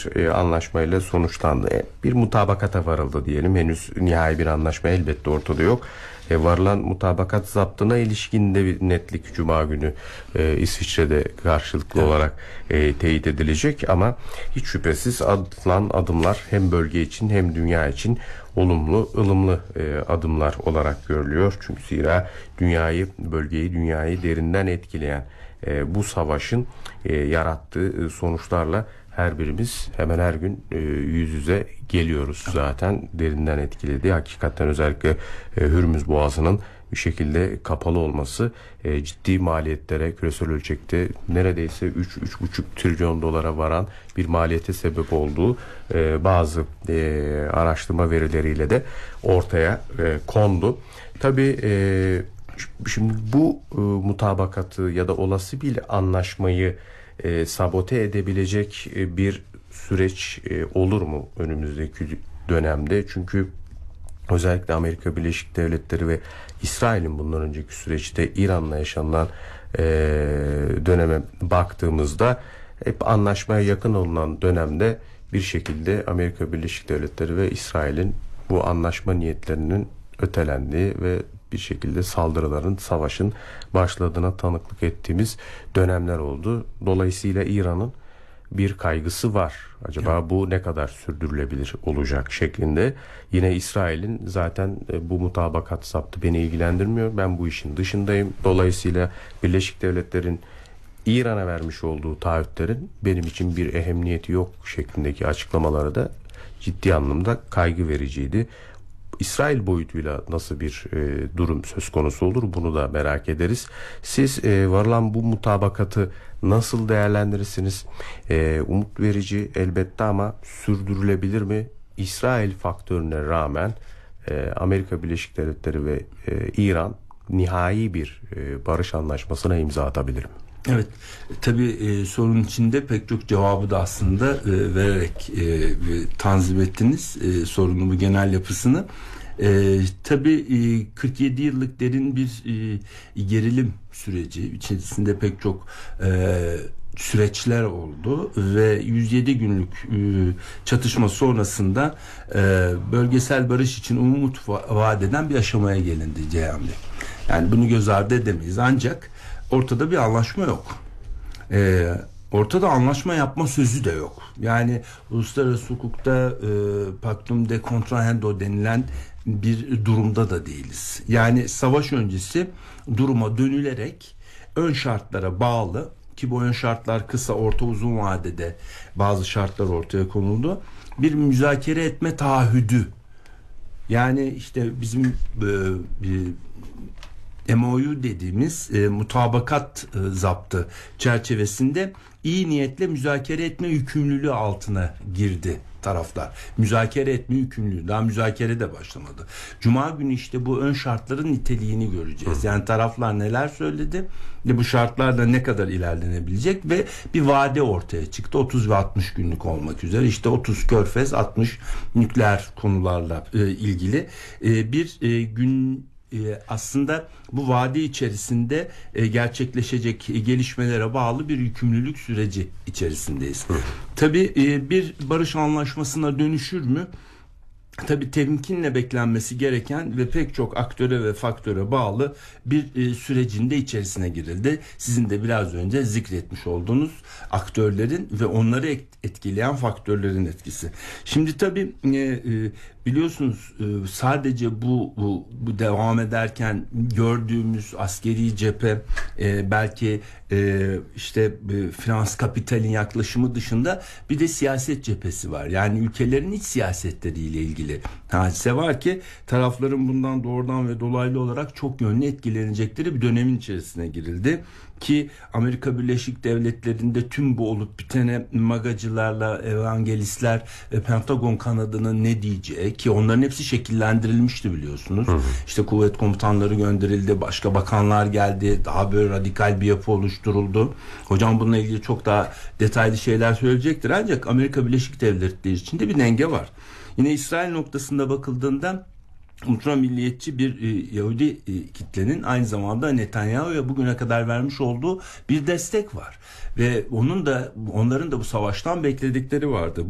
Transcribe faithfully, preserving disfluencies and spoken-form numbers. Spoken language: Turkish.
bir e, anlaşmayla sonuçlandı. E, bir mutabakata varıldı diyelim. Henüz nihai bir anlaşma elbette ortada yok. E, varılan mutabakat zaptına ilişkin de bir netlik Cuma günü e, İsviçre'de karşılıklı evet. olarak e, teyit edilecek ama hiç şüphesiz atılan adımlar hem bölge için hem dünya için olumlu, ılımlı e, adımlar olarak görülüyor. Çünkü zira dünyayı, bölgeyi, dünyayı derinden etkileyen e, bu savaşın e, yarattığı e, sonuçlarla her birimiz hemen her gün e, yüz yüze geliyoruz zaten. Derinden etkiledi. Hakikaten özellikle e, Hürmüz Boğazı'nın bir şekilde kapalı olması e, ciddi maliyetlere küresel ölçekte neredeyse üç üç buçuk trilyon dolara varan bir maliyete sebep olduğu e, bazı e, araştırma verileriyle de ortaya e, kondu. Tabii e, şimdi bu e, mutabakatı ya da olası bir anlaşmayı e, sabote edebilecek e, bir süreç e, olur mu önümüzdeki dönemde? Çünkü özellikle Amerika Birleşik Devletleri ve İsrail'in bundan önceki süreçte İran'la yaşanılan e, döneme baktığımızda hep anlaşmaya yakın olunan dönemde bir şekilde Amerika Birleşik Devletleri ve İsrail'in bu anlaşma niyetlerinin ötelendiği ve bir şekilde saldırıların, savaşın başladığına tanıklık ettiğimiz dönemler oldu. Dolayısıyla İran'ın bir kaygısı var. Acaba evet. bu ne kadar sürdürülebilir olacak şeklinde. Yine İsrail'in zaten bu mutabakat zaptı beni ilgilendirmiyor. Ben bu işin dışındayım. Dolayısıyla Birleşik Devletler'in İran'a vermiş olduğu taahhütlerin benim için bir ehemmiyeti yok şeklindeki açıklamaları da ciddi anlamda kaygı vericiydi. İsrail boyutuyla nasıl bir e, durum söz konusu olur bunu da merak ederiz. Siz e, varılan bu mutabakatı nasıl değerlendirirsiniz? E, umut verici elbette ama sürdürülebilir mi? İsrail faktörüne rağmen e, Amerika Birleşik Devletleri ve e, İran nihai bir e, barış anlaşmasına imza atabilir mi? Evet, tabii e, sorunun içinde pek çok cevabı da aslında e, vererek e, tanzim ettiniz e, sorunun bu genel yapısını. E, tabii e, kırk yedi yıllık derin bir e, gerilim süreci içerisinde pek çok e, süreçler oldu ve yüz yedi günlük e, çatışma sonrasında e, bölgesel barış için umut va- vaat eden bir aşamaya gelindi Ceyhan Bey. Yani bunu göz ardı edemeyiz ancak ortada bir anlaşma yok. Ee, ortada anlaşma yapma sözü de yok. Yani uluslararası hukukta e, Pactum de Contrahendo denilen bir durumda da değiliz. Yani savaş öncesi duruma dönülerek ön şartlara bağlı ki bu ön şartlar kısa, orta, uzun vadede bazı şartlar ortaya konuldu. Bir müzakere etme taahhüdü. Yani işte bizim e, bir M O U dediğimiz e, mutabakat e, zaptı çerçevesinde iyi niyetle müzakere etme yükümlülüğü altına girdi taraflar. Müzakere etme yükümlülüğü. Daha müzakere de başlamadı. Cuma günü işte bu ön şartların niteliğini göreceğiz. Yani taraflar neler söyledi ve bu şartlarla ne kadar ilerlenebilecek ve bir vade ortaya çıktı. otuz ve altmış günlük olmak üzere. İşte otuz Körfez, altmış nükleer konularla e, ilgili e, bir e, gün aslında bu vade içerisinde gerçekleşecek gelişmelere bağlı bir yükümlülük süreci içerisindeyiz. Hı. Tabii bir barış anlaşmasına dönüşür mü? Tabii temkinle beklenmesi gereken ve pek çok aktöre ve faktöre bağlı bir e, sürecin de içerisine girildi. Sizin de biraz önce zikretmiş olduğunuz aktörlerin ve onları etkileyen faktörlerin etkisi. Şimdi tabii e, e, biliyorsunuz e, sadece bu, bu bu devam ederken gördüğümüz askeri cephe e, belki e, işte e, finans kapitalin yaklaşımı dışında bir de siyaset cephesi var. Yani ülkelerin iç siyasetleriyle ilgili hadise var ki tarafların bundan doğrudan ve dolaylı olarak çok yönlü etkilenecekleri bir dönemin içerisine girildi. Ki Amerika Birleşik Devletleri'nde tüm bu olup bitene magacılarla evangelistler ve Pentagon kanadının ne diyeceği ki onların hepsi şekillendirilmişti biliyorsunuz. Hı hı. İşte kuvvet komutanları gönderildi, başka bakanlar geldi, daha böyle radikal bir yapı oluşturuldu. Hocam bununla ilgili çok daha detaylı şeyler söyleyecektir ancak Amerika Birleşik Devletleri içinde bir denge var. Yine İsrail noktasında bakıldığında ultra milliyetçi bir e, Yahudi e, kitlenin aynı zamanda Netanyahu'ya bugüne kadar vermiş olduğu bir destek var ve onun da onların da bu savaştan bekledikleri vardı.